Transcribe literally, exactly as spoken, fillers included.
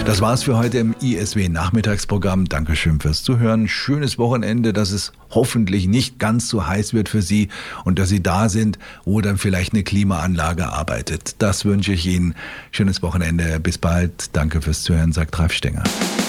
Das war's für heute im I S W-Nachmittagsprogramm. Dankeschön fürs Zuhören. Schönes Wochenende, dass es hoffentlich nicht ganz so heiß wird für Sie und dass Sie da sind, wo dann vielleicht eine Klimaanlage arbeitet. Das wünsche ich Ihnen. Schönes Wochenende. Bis bald. Danke fürs Zuhören, sagt Ralf Stenger.